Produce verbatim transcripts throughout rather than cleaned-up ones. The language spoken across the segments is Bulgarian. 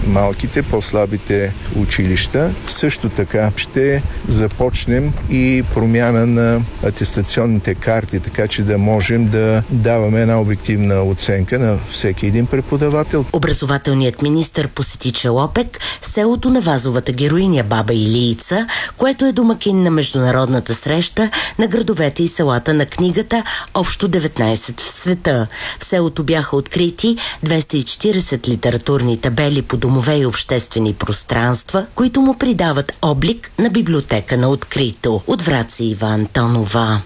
по-малките, по-слабите училища. Също така ще започнем и промяна на атестационните карти, така че да можем да даваме една обективна оценка на всеки един преподавател. Образователният министър посети Челопек, селото на вазовата героиня Баба Илийца, което е домакин на международната среща на градовете и селата на книгата, общо деветнайсет в света. В селото бяха открити двеста и четирийсет литературни табели по домове и обществени пространства, които му придават облик на библиотека на открито. От Враца Ива Антонова.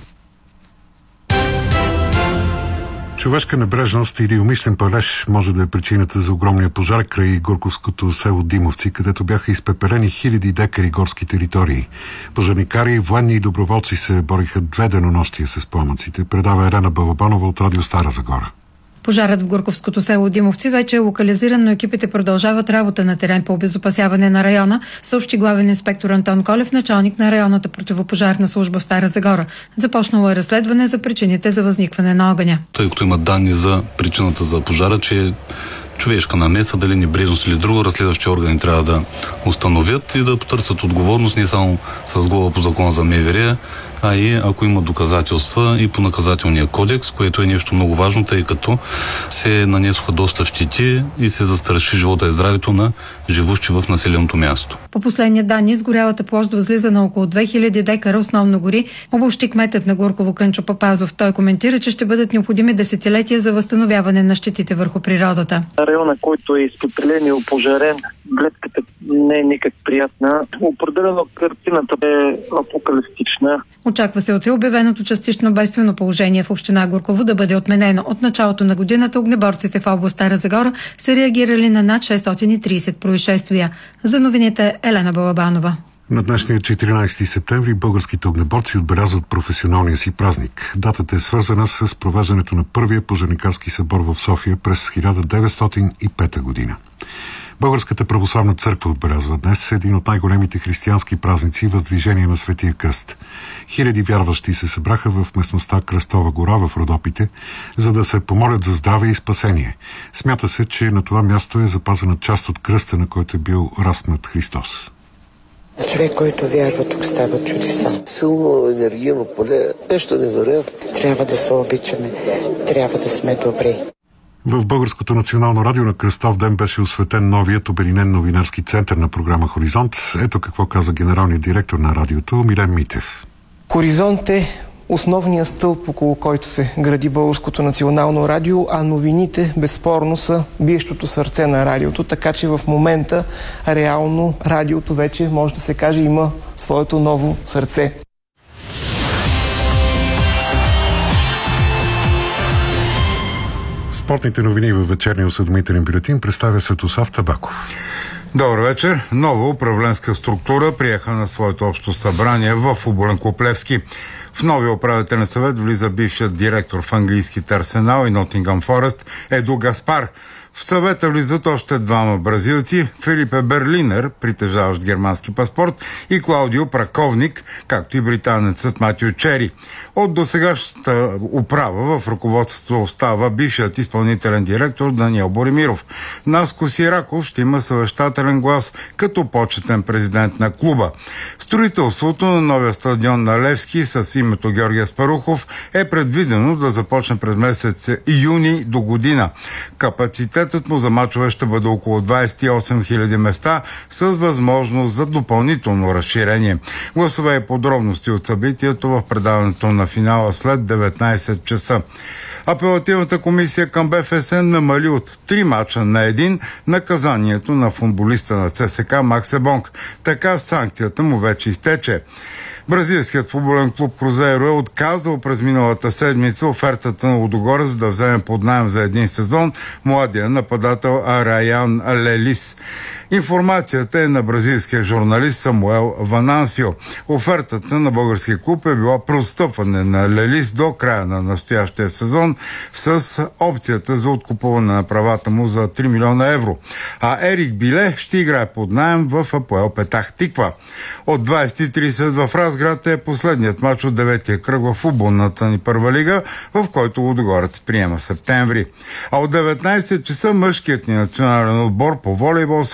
Човешка небрежност или умишлен палеж може да е причината за огромния пожар край горковското село Димовци, където бяха изпепелени хиляди декари горски територии. Пожарникари, военни и доброволци се бориха две денонощия с пламъците, предава Елена Балабанова от Радио Стара Загора. Пожарът в горковското село Димовци вече е локализиран, но екипите продължават работа на терен по обезопасяване на района, съобщи главен инспектор Антон Колев, началник на районната противопожарна служба в Стара Загора. Започнало е разследване за причините за възникване на огъня. Тъй като има данни за причината за пожара, че е човешка намеса, дали небрежност или друго, разследващи органи трябва да установят и да потърсят отговорност не само с глава по закона за МВР, а и ако има доказателства и по наказателния кодекс, което е нещо много важно, тъй като се нанесоха доста щети и се застраши живота и здравето на живущи в населеното място. По последни данни, изгорялата площ възлиза на около две хиляди декара основно гори, обобщи кметът на Горково Кънчо Папазов. Той коментира, че ще бъдат необходими десетилетия за възстановяване на щетите върху природата. Района, който е изпепелен и опожарен, гледката не е никак приятна. Определено картината е апокалиптична. Очаква се утре обявеното частично бедствено положение в община Горково да бъде отменено. От началото на годината огнеборците в област Стара Загора са реагирали на над шестстотин и трийсет происшествия. За новините Елена Балабанова. На днешния четиринайсети септември българските огнеборци отбелязват професионалния си празник. Датата е свързана с провеждането на първия пожарникарски събор в София през хиляда деветстотин и пета година. Българската православна църква отбелязва днес един от най-големите християнски празници – Въздвижение на Светия кръст. Хиляди вярващи се събраха в местността Кръстова гора в Родопите, за да се помолят за здраве и спасение. Смята се, че на това място е запазена част от кръста, на който е бил разпнат Христос. Човек, който вярва, тук стават чудеса. Силно енергийно поле, нещо невероятно. Трябва да се обичаме, трябва да сме добри. В Българското национално радио на Кръстов ден беше осветен новият обединен новинарски център на програма Хоризонт. Ето какво каза генералният директор на радиото Милен Митев. Хоризонт е основният стълб, около който се гради Българското национално радио, а новините безспорно са биещото сърце на радиото, така че в момента реално радиото вече, може да се каже, има своето ново сърце. Спортните новини във вечерния осведомителен бюлетин представя Светослав Табаков. Добър вечер. Нова управленска структура приеха на своето общо събрание в футболен клуб Левски. В новия управителен съвет влиза бившият директор в английските Арсенал и Нотингъм Форест Еду Гаспар. В съвета влизат още двама бразилци – Филипе Берлинер, притежаващ германски паспорт, и Клаудио Праковник, както и британецът Матио Чери. От досегашната управа в ръководството остава бившият изпълнителен директор Даниел Боремиров. Наско Сираков ще има съвещателен глас като почетен президент на клуба. Строителството на новия стадион на Левски с името Георги Аспарухов е предвидено да започне през месец юни до година. Капацитет Капацитетът му за мачове ще бъде около двайсет и осем хиляди места с възможност за допълнително разширение. Гласове и подробности от събитието в предаването на финала след деветнайсет часа. Апелативната комисия към БФС намали от три мача на един наказанието на футболиста на ЦСКА Макс Ебонг. Така санкцията му вече изтече. Бразилският футболен клуб Крузейро е отказал през миналата седмица офертата на Лудогорец да вземе под наем за един сезон младия нападател Араян Лелис. Информацията е на бразилския журналист Самуел Ванансио. Офертата на българския клуб е била преотстъпване на Лелис до края на настоящия сезон с опцията за откупуване на правата му за три милиона евро. А Ерик Биле ще играе под наем в Апоел Петах Тиква. От двайсет и трийсет в Разград е последният мач от деветия кръг в футболната ни първа лига, в който Лудогорец приема септември. А от деветнайсет часа мъжкият ни национален отбор по волейбол